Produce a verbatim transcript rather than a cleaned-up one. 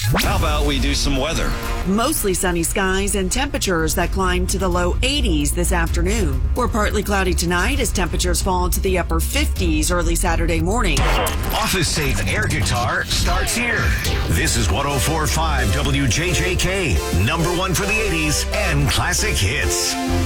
How about we do some weather? Mostly sunny skies and temperatures that climb to the low eighties this afternoon. We're partly cloudy tonight as temperatures fall to the upper fifties early Saturday morning. Office Safe Air Guitar starts here. This is one oh four point five W J J K, number one for the eighties and classic hits.